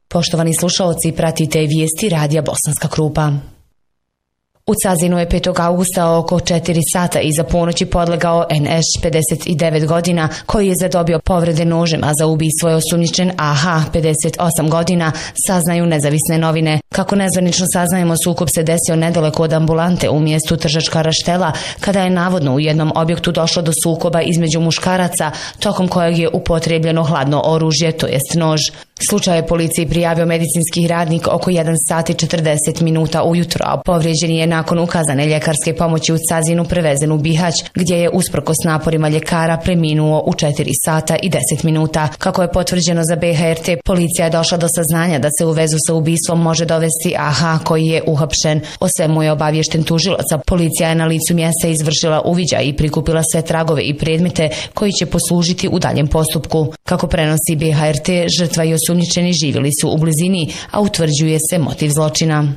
Poštovani slušalci, pratite vijesti Radija Bosanska Krupa. U Cazinu je 5. augusta oko 4 sata iza ponoći podlegao NŠ 59 godina koji je zadobio povrede nožem, a za ubistvo je osumnjičen AH 58 godina, saznaju nezavisne novine. Kako nezvanično saznajemo, sukob se desio nedaleko od ambulante u mjestu Tržačka Raštela, kada je navodno u jednom objektu došlo do sukoba između muškaraca, tokom kojeg je upotrijebljeno hladno oružje, to jest nož. Slučaj je policiji prijavio medicinski radnik oko 1 sat i 40 minuta ujutro, a povrijeđeni je nakon ukazane ljekarske pomoći u Cazinu prevezen u Bihać, gdje je usprkos naporima ljekara preminuo u 4 sata i 10 minuta. Kako je potvrđeno za BHRT, policija je došla do saznanja da se u vezu sa ubistvom može dovesti AH koji je uhapšen. O svemu je obaviješten tužilac, a policija je na licu mjesta izvršila uviđaj i prikupila sve tragove i predmete koji će poslužiti u daljem postupku. Kako prenosi BHRT, žrtva i osumnjičeni živjeli su u blizini, a utvrđuje se motiv zločina.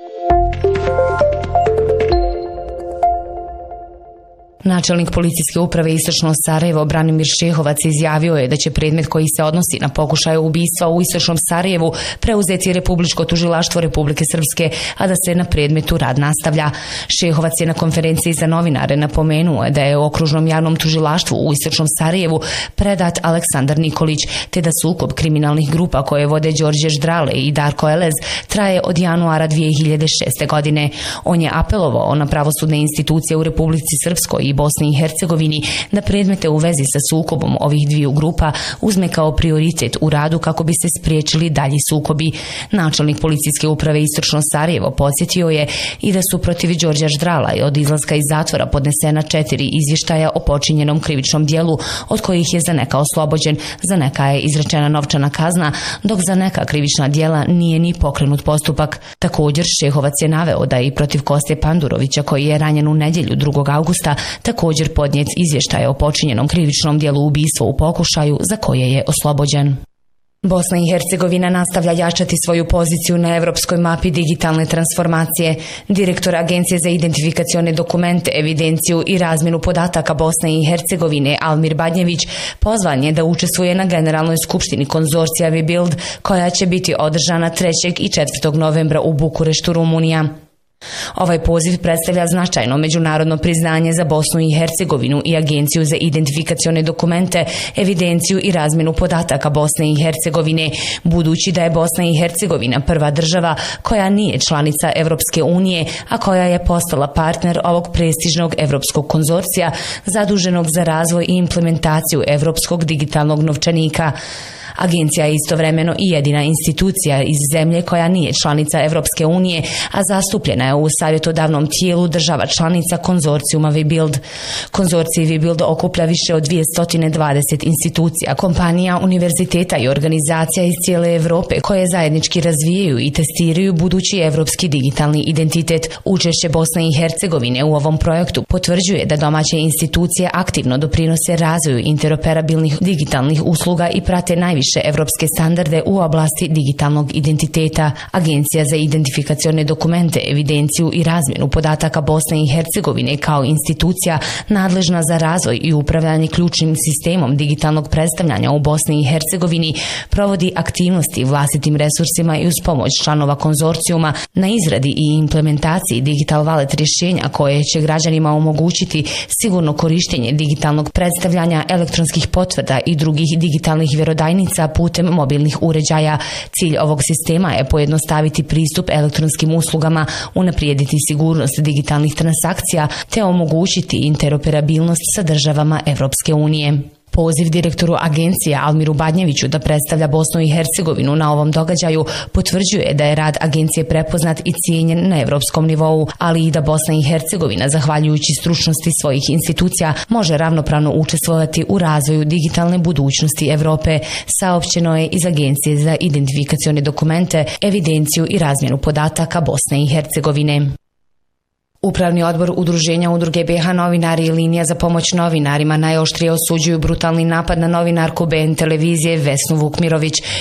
Načelnik policijske uprave Istočno Sarajevo Branimir Šehovac izjavio je da će predmet koji se odnosi na pokušaj ubistva u Istočnom Sarajevu preuzeti Republičko tužilaštvo Republike Srpske, a da se na predmetu rad nastavlja. Šehovac je na konferenciji za novinare napomenuo da je u Okružnom javnom tužilaštvu u Istočnom Sarajevu predat Aleksandar Nikolić, te da sukob kriminalnih grupa koje vode Đorđe Ždrale i Darko Elez traje od januara 2006. godine. On je apelovao na pravosudne institucije u Republici Srpskoj i Bosni i Hercegovini da predmete u vezi sa sukobom ovih dviju grupa uzme kao prioritet u radu kako bi se spriječili dalji sukobi. Načelnik policijske uprave Istočno Sarajevo podsjetio je i da su protiv Đorđa Ždrala od izlaska iz zatvora podnesena 4 izvještaja o počinjenom krivičnom dijelu, od kojih je za neka oslobođen, za neka je izrečena novčana kazna, dok za neka krivična dijela nije ni pokrenut postupak. Također, Šehovac je naveo da je i protiv Koste Pandurovića, koji je ranjen u nedjelju 2. augusta, također podnijet izvještaj o počinjenom krivičnom dijelu ubistva u pokušaju, za koje je oslobođen. Bosna i Hercegovina nastavlja jačati svoju poziciju na europskoj mapi digitalne transformacije. Direktor Agencije za identifikacione dokumente, evidenciju i razmjenu podataka Bosne i Hercegovine Almir Badnjević pozvan je da učestvuje na Generalnoj skupštini konzorcija WeBuild, koja će biti održana 3. i 4. novembra u Bukureštu, Rumunija. Ovaj poziv predstavlja značajno međunarodno priznanje za Bosnu i Hercegovinu i Agenciju za identifikacione dokumente, evidenciju i razmjenu podataka Bosne i Hercegovine, budući da je Bosna i Hercegovina prva država koja nije članica Europske unije, a koja je postala partner ovog prestižnog europskog konzorcija zaduženog za razvoj i implementaciju europskog digitalnog novčanika. Agencija je istovremeno i jedina institucija iz zemlje koja nije članica Europske unije, a zastupljena je u savjetodavnom tijelu država članica konzorcijuma WeBuild. Konzorcij WeBuild okuplja više od 220 institucija, kompanija, univerziteta i organizacija iz cijele Europe koje zajednički razvijaju i testiraju budući evropski digitalni identitet. Učešće Bosne i Hercegovine u ovom projektu potvrđuje da domaće institucije aktivno doprinose razvoju interoperabilnih digitalnih usluga i prate najviše evropske standarde u oblasti digitalnog identiteta. Agencija za identifikacione dokumente, evidenciju i razmjenu podataka Bosne i Hercegovine kao institucija nadležna za razvoj i upravljanje ključnim sistemom digitalnog predstavljanja u Bosni i Hercegovini provodi aktivnosti vlastitim resursima i uz pomoć članova konzorcijuma na izradi i implementaciji digital wallet rješenja koje će građanima omogućiti sigurno korištenje digitalnog predstavljanja, elektronskih potvrda i drugih digitalnih vjerodajnica putem mobilnih uređaja. Cilj ovog sistema je pojednostaviti pristup elektronskim uslugama, unaprijediti sigurnost digitalnih transakcija te omogućiti interoperabilnost sa državama Europske unije. Poziv direktoru agencije Almiru Badnjeviću da predstavlja Bosnu i Hercegovinu na ovom događaju potvrđuje da je rad agencije prepoznat i cijenjen na europskom nivou, ali i da Bosna i Hercegovina, zahvaljujući stručnosti svojih institucija, može ravnopravno učestvovati u razvoju digitalne budućnosti Europe, saopćeno je iz Agencije za identifikacione dokumente, evidenciju i razmjenu podataka Bosne i Hercegovine. Upravni odbor Udruženja Udruge BH Novinari i Linija za pomoć novinarima najoštrije osuđuju brutalni napad na novinarku BN televizije Vesnu Vukmirović